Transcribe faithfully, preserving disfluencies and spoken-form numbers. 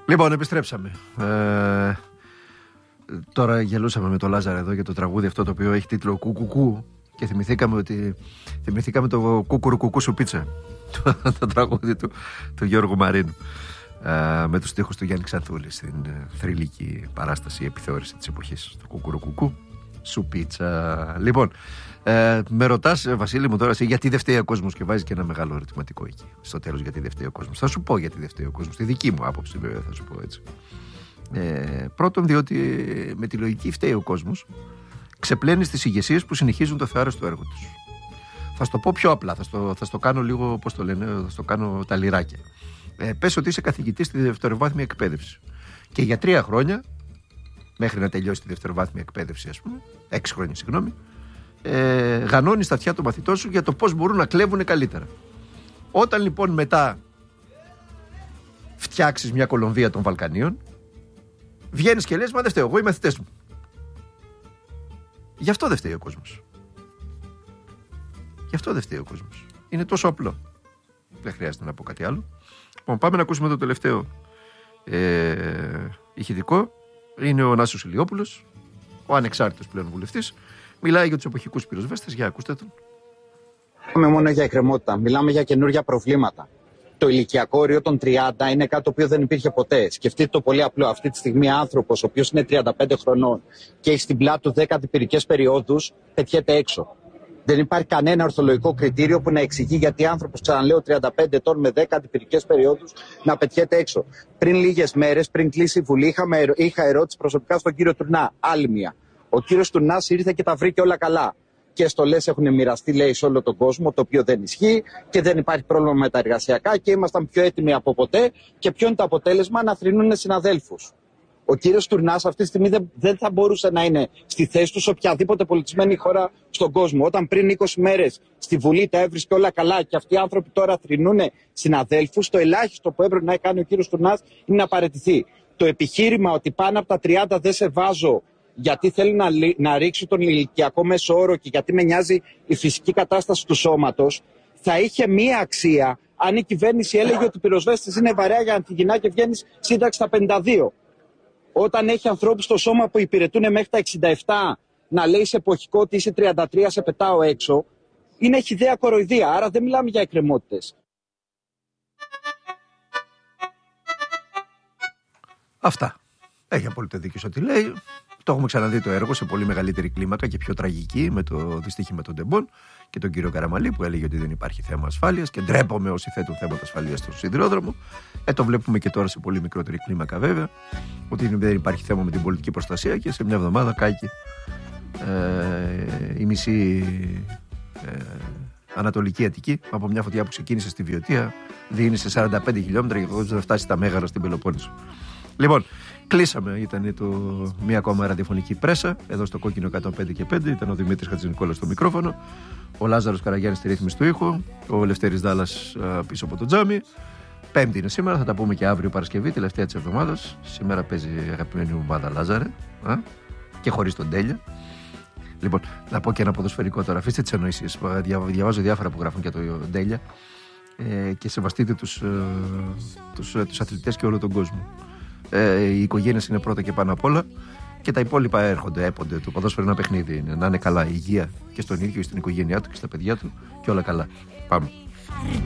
Λοιπόν, επιστρέψαμε. Ε, τώρα γελούσαμε με τον Λάζαρο εδώ για το τραγούδι αυτό το οποίο έχει τίτλο Κουκουκού και θυμηθήκαμε, ότι, θυμηθήκαμε το Κουκουρουκουκού σου πίτσα, το, το τραγούδι του, του Γιώργου Μαρίνου, ε, με τους στίχους του Γιάννη Ξανθούλη στην ε, θρυλική παράσταση επιθεώρηση της εποχής, το Κουκουρουκουκού σου πίτσα. Λοιπόν, ε, με ρωτάς, Βασίλη μου, τώρα εσύ, γιατί δεν φταίει ο κόσμος, και βάζεις και ένα μεγάλο ερωτηματικό εκεί στο τέλος, γιατί δεν φταίει ο κόσμος. Θα σου πω γιατί δεν φταίει ο κόσμος, τη δική μου άποψη βέβαια θα σου πω έτσι. Ε, πρώτον, διότι με τη λογική φταίει ο κόσμος, ξεπλένει τις ηγεσίες που συνεχίζουν το θεάρεστο έργο τους. Θα σου το πω πιο απλά, θα στο, θα στο κάνω λίγο, πώς το λένε, θα στο κάνω τα λιράκια. Ε, πες ότι είσαι καθηγητής στη δευτεροβάθμια εκπαίδευση και για τρία χρόνια, μέχρι να τελειώσει τη δευτεροβάθμια εκπαίδευση, ας πούμε, έξι χρόνια, συγγνώμη, ε, γανώνεις τα αυτιά των μαθητών σου για το πώς μπορούν να κλέβουν καλύτερα. Όταν λοιπόν μετά φτιάξεις μια Κολομβία των Βαλκανίων, βγαίνεις και λες, μα δεν φταίω εγώ, οι μαθητές μου. Γι' αυτό δεν φταίει ο κόσμος. Γι' αυτό δεν φταίει ο κόσμος. Είναι τόσο απλό. Δεν χρειάζεται να πω κάτι άλλο. Λοιπόν, πάμε να ακούσουμε το τελευταίο ε, ηχητικό. Είναι ο Νάσος Ηλιόπουλος, ο ανεξάρτητος πλέον βουλευτής. Μιλάει για τους εποχικούς πυροσβέστες. Για ακούστε τον. Μιλάμε μόνο για εκκρεμότητα. Μιλάμε για καινούργια προβλήματα. Το ηλικιακό όριο των τριάντα είναι κάτι το οποίο δεν υπήρχε ποτέ. Σκεφτείτε το πολύ απλό. Αυτή τη στιγμή άνθρωπος ο οποίος είναι τριάντα πέντε χρονών και έχει στην πλάτη του δέκα αντιπυρικές περιόδους, πετιέται έξω. Δεν υπάρχει κανένα ορθολογικό κριτήριο που να εξηγεί γιατί άνθρωπος, ξαναλέω, τριάντα πέντε ετών με δέκα αντιπυρικές περιόδους να πετιέται έξω. Πριν λίγες μέρες, πριν κλείσει η Βουλή, είχαμε, είχα ερώτηση προσωπικά στον κύριο Τουρνά. Άλλη μία. Ο κύριος Τουρνάς ήρθε και τα βρήκε όλα καλά. Και στολές έχουν μοιραστεί, λέει, σε όλο τον κόσμο, το οποίο δεν ισχύει και δεν υπάρχει πρόβλημα με τα εργασιακά και ήμασταν πιο έτοιμοι από ποτέ. Και ποιο είναι το αποτέλεσμα? Να θρηνούν συναδέλφους. Ο κύριος Τουρνάς αυτή τη στιγμή δεν, δεν θα μπορούσε να είναι στη θέση του σε οποιαδήποτε πολιτισμένη χώρα στον κόσμο. Όταν πριν είκοσι μέρες στη Βουλή τα έβρισκε όλα καλά και αυτοί οι άνθρωποι τώρα θρηνούν συναδέλφους, το ελάχιστο που έπρεπε να κάνει ο κύριος Τουρνάς είναι να παραιτηθεί. Το επιχείρημα ότι πάνω από τα τριάντα δεν σε βάζω γιατί θέλει να, να ρίξει τον ηλικιακό μέσο όρο και γιατί με νοιάζει η φυσική κατάσταση του σώματος, θα είχε μία αξία αν η κυβέρνηση έλεγε ότι οι πυροσβέστες είναι βαρέα για αντιγυνά και βγαίνει σύνταξη στα πενήντα δύο. Όταν έχει ανθρώπους στο σώμα που υπηρετούν μέχρι τα εξήντα επτά, να λέει σε εποχικό ότι είσαι τριάντα τρία, σε πετάω έξω, είναι χυδαία κοροϊδία. Άρα δεν μιλάμε για εκκρεμότητες. Αυτά. Έχει απόλυτο δίκιο σε ό,τι λέει. Το έχουμε ξαναδεί το έργο σε πολύ μεγαλύτερη κλίμακα και πιο τραγική, με το δυστύχημα των Ντεμπών και τον κύριο Καραμαλή που έλεγε ότι δεν υπάρχει θέμα ασφάλειας και ντρέπομαι όσοι θέτουν θέματα ασφαλείας στο σιδηρόδρομο. Ε, το βλέπουμε και τώρα σε πολύ μικρότερη κλίμακα βέβαια, ότι δεν υπάρχει θέμα με την πολιτική προστασία και σε μια εβδομάδα κάκι ε, η μισή ε, Ανατολική Αττική από μια φωτιά που ξεκίνησε στη Βιωτία δίνει σε σαράντα πέντε χιλιόμετρα και χωρίς να φτάσει στα Μέγαρα στην Πελοπόννησο. Λοιπόν, κλείσαμε. Ήταν το μία ακόμα ραδιοφωνική πρέσα εδώ στο Κόκκινο εκατόν πέντε και πέντε. Ήταν ο Δημήτρης Χατζηνικόλας στο μικρόφωνο, ο Λάζαρος Καραγιάννης στη ρύθμιση του ήχου, ο Λευτέρης Δάλλας πίσω από το τζάμι. Πέμπτη είναι σήμερα, θα τα πούμε και αύριο Παρασκευή, τελευταία της εβδομάδας. Σήμερα παίζει η αγαπημένη μου ομάδα Λάζαρε α? και χωρίς τον Τέλεια. Λοιπόν, να πω και ένα ποδοσφαιρικό τώρα. Αφήστε τις εννοήσεις. Διαβάζω διάφορα που γράφουν για το Τέλεια ε, και σεβαστείτε τους, ε, τους, ε, τους αθλητές και όλο τον κόσμο. Ε, οι οικογένειες είναι πρώτα και πάνω απ' όλα και τα υπόλοιπα έρχονται, έπονται. Το ποδόσφαιρο είναι ένα παιχνίδι. Είναι, να είναι καλά η υγεία και στον ίδιο και στην οικογένειά του και στα παιδιά του και όλα καλά. Πάμε.